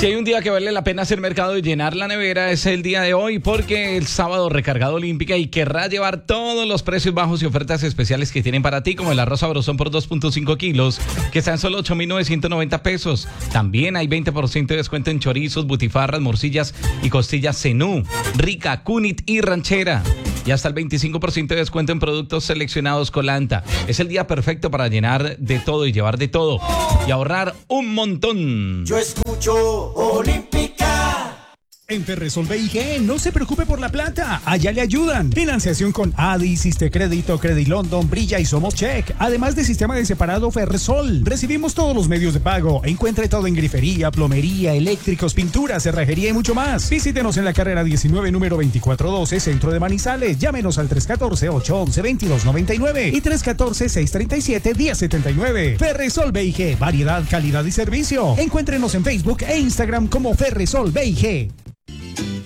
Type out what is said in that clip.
Si hay un día que vale la pena hacer mercado y llenar la nevera, es el día de hoy, porque el sábado recargado Olímpica y querrá llevar todos los precios bajos y ofertas especiales que tienen para ti, como el arroz sabrosón por 2.5 kilos, que está en solo 8.990 pesos. También hay 20% de descuento en chorizos, butifarras, morcillas y costillas Zenú, Rica, Cunit y Ranchera. Y hasta el 25% de descuento en productos seleccionados Colanta. Es el día perfecto para llenar de todo y llevar de todo y ahorrar un montón. Yo escucho Olímpica. En Ferresol BIG, no se preocupe por la plata, allá le ayudan. Financiación con ADI, Siste Crédito, Credit London, Brilla y Somos Check. Además de sistema de separado Ferresol. Recibimos todos los medios de pago. Encuentre todo en grifería, plomería, eléctricos, pintura, cerrajería y mucho más. Visítenos en la carrera 19, número 2412, Centro de Manizales. Llámenos al 314-811-2299 y 314-637-1079. Ferresol BIG, variedad, calidad y servicio. Encuéntrenos en Facebook e Instagram como Ferresol BIG.